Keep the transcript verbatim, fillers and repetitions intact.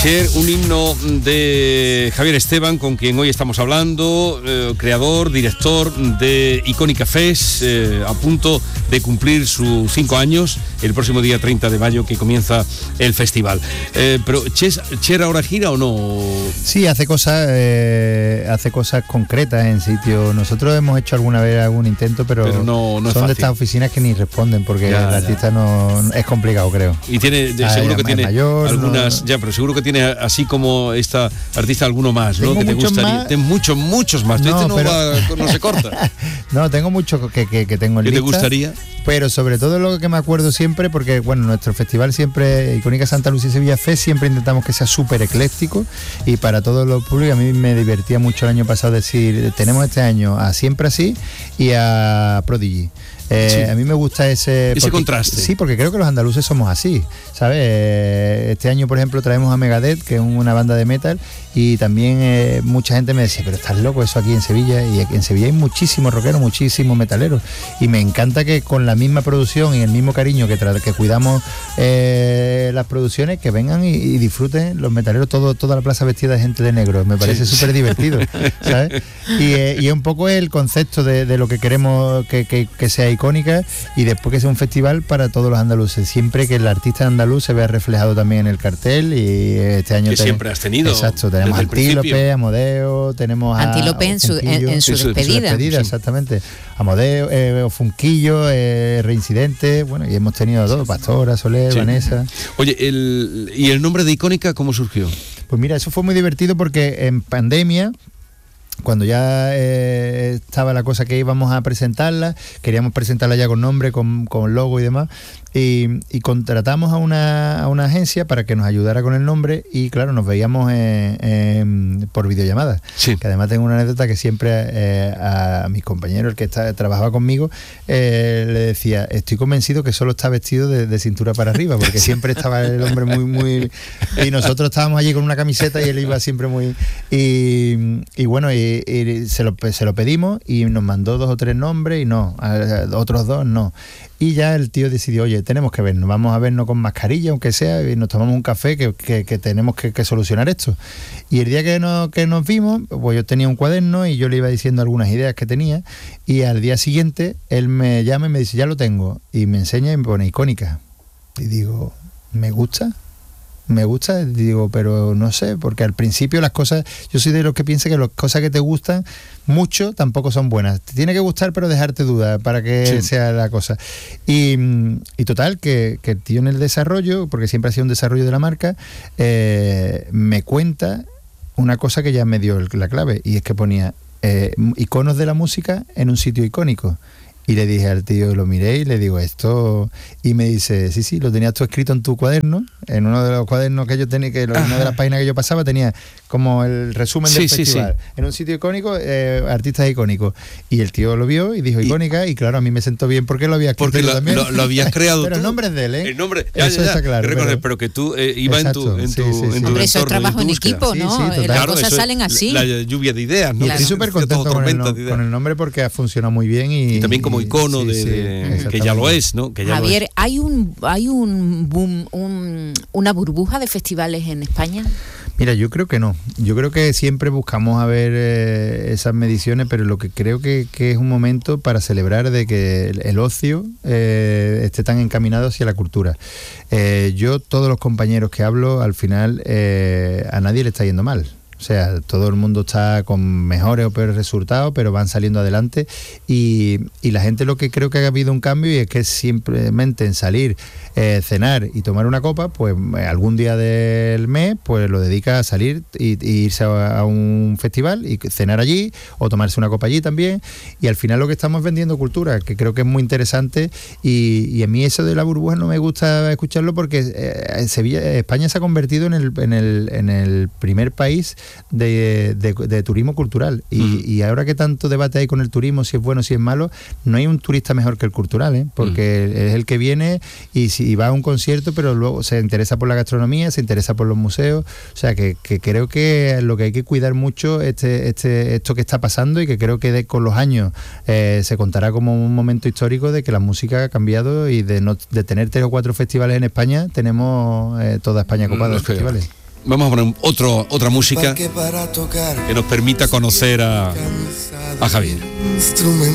Cher, un himno de Javier Esteban, con quien hoy estamos hablando, eh, creador, director de Icónica Fest, eh, a punto de cumplir sus cinco años, el próximo día treinta de mayo que comienza el festival. Eh, pero Cher, Cher ahora gira o no? Sí, hace cosas, eh, hace cosas concretas en sitio. Nosotros hemos hecho alguna vez algún intento, pero, pero no, no es son fácil. De estas oficinas que ni responden porque ya, el artista ya. no es complicado, creo. Y tiene, de, ah, seguro ya, que tiene mayor, algunas, no... ya, pero seguro que tiene así como esta artista alguno más, ¿no? Tengo Que te gustaría. Más... Tengo muchos, muchos más. No, este no, pero... va, no se corta. No, tengo muchos que, que, que tengo en ¿Qué lista. te gustaría? Pero sobre todo lo que me acuerdo siempre, porque bueno, nuestro festival siempre, Icónica Santa Lucía Sevilla Fest, siempre intentamos que sea súper ecléctico y para todos los públicos. A mí me divertía mucho el año pasado decir, tenemos este año a Siempre Así y a Prodigy. Eh, sí. A mí me gusta ese, ese porque, contraste. Sí, porque creo que los andaluces somos así, ¿sabes? Eh, este año, por ejemplo, traemos a Megadeth, que es una banda de metal, y también eh, mucha gente me decía, pero estás loco eso aquí en Sevilla, y aquí en Sevilla hay muchísimos rockeros, muchísimos metaleros, y me encanta que con la misma producción y el mismo cariño que, tra- que cuidamos eh, las producciones, que vengan y, y disfruten los metaleros, todo, toda la plaza vestida de gente de negro, me parece súper sí. divertido, ¿sabes? Y, eh, y un poco el concepto de, de lo que queremos que, que, que sea icónica, y después que sea un festival para todos los andaluces, siempre que el artista andaluz se vea reflejado también en el cartel. Y este año que ten... siempre has tenido. Exacto, tenemos Antílope, Amodeo, tenemos a Antílope en su, en, en su en despedida, su despedida sí. Exactamente, Amodeo, eh, Funquillo, eh, Reincidente, bueno, y hemos tenido dos, Pastora, Soler, sí. Vanessa. Oye, el, ¿y el nombre de Icónica cómo surgió? Pues mira, eso fue muy divertido porque en pandemia, cuando ya eh, estaba la cosa que íbamos a presentarla, queríamos presentarla ya con nombre, con, con logo y demás, y, y contratamos a una, a una agencia para que nos ayudara con el nombre, y claro, nos veíamos en, en, por videollamada, sí. que además tengo una anécdota que siempre eh, a mi compañero, el que está, trabajaba conmigo, eh, le decía, estoy convencido que solo está vestido de, de cintura para arriba, porque siempre estaba el hombre muy, muy... Y nosotros estábamos allí con una camiseta y él iba siempre muy... Y, y bueno, y, y se, lo, se lo pedimos y nos mandó dos o tres nombres y no, otros dos no. Y ya el tío decidió, oye, tenemos que vernos, vamos a vernos con mascarilla, aunque sea, y nos tomamos un café, que, que, que tenemos que, que solucionar esto. Y el día que, no, que nos vimos, pues yo tenía un cuaderno y yo le iba diciendo algunas ideas que tenía, y al día siguiente él me llama y me dice, ya lo tengo, y me enseña y me pone Icónica. Y digo, ¿me gusta? Me gusta, digo, pero no sé, porque al principio las cosas, yo soy de los que piensa que las cosas que te gustan mucho tampoco son buenas. Te tiene que gustar, pero dejarte duda para que sí. sea la cosa. Y, y total, que, que el tío en el desarrollo, porque siempre ha sido un desarrollo de la marca, eh, me cuenta una cosa que ya me dio la clave, y es que ponía eh, iconos de la música en un sitio icónico. Y le dije al tío, lo miré y le digo esto, y me dice, sí, sí, lo tenías tú escrito en tu cuaderno, en uno de los cuadernos que yo tenía, que en una de las páginas que yo pasaba tenía como el resumen sí, del sí, festival, sí. en un sitio icónico, eh, artistas icónicos. Y el tío lo vio y dijo Icónica, y, y claro, a mí me sentó bien porque lo había escrito porque yo lo, también. Lo, lo habías creado pero tú. el nombre es de él, ¿eh? El nombre, ya, eso ya, ya. está claro. Reconocer, pero, pero que tú eh, iba exacto, en tu, en tu, sí, sí, en sí. tu Hombre, eso es trabajo en búsqueda. equipo, ¿no? Sí, sí, las claro, cosas salen así. La, la lluvia de ideas, ¿no? Y estoy súper contento con el, no, con el nombre porque ha funcionado muy bien. Y, y también como icono sí, de, sí, de que ya lo es, ¿no? Que ya Javier, lo es. ¿hay un hay un boom, un, una burbuja de festivales en España? Mira, yo creo que no. Yo creo que siempre buscamos a ver eh, esas mediciones, pero lo que creo que, que es un momento para celebrar de que el, el ocio eh, esté tan encaminado hacia la cultura. Eh, yo, todos los compañeros que hablo, al final eh, a nadie le está yendo mal. O sea, todo el mundo está con mejores o peores resultados, pero van saliendo adelante, y, y la gente, lo que creo que ha habido un cambio, y es que simplemente en salir, eh, cenar y tomar una copa, pues algún día del mes pues lo dedica a salir y, y irse a, a un festival y cenar allí o tomarse una copa allí también, y al final lo que estamos vendiendo cultura, que creo que es muy interesante, y, y a mí eso de la burbuja no me gusta escucharlo porque eh, Sevilla, España se ha convertido en el, en el, en el primer país De, de, de turismo cultural, y, mm. y ahora que tanto debate hay con el turismo, si es bueno, si es malo, no hay un turista mejor que el cultural, ¿eh? Porque mm. es el que viene y, si, y va a un concierto, pero luego se interesa por la gastronomía, se interesa por los museos, o sea que, que creo que lo que hay que cuidar mucho este, este esto que está pasando, y que creo que de, con los años eh, se contará como un momento histórico de que la música ha cambiado, y de, no, de tener tres o cuatro festivales en España, tenemos eh, toda España copada de festivales. vamos a poner otro, otra música que nos permita conocer a, a Javier.